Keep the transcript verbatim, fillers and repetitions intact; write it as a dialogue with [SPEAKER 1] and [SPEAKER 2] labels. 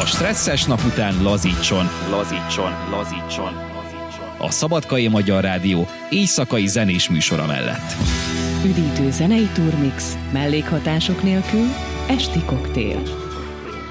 [SPEAKER 1] A stresszes nap után lazítson, lazítson, lazítson. A Szabadkai Magyar Rádió éjszakai zenés műsora mellett.
[SPEAKER 2] Üdítő zenei turmix, mellékhatások nélkül, esti koktél.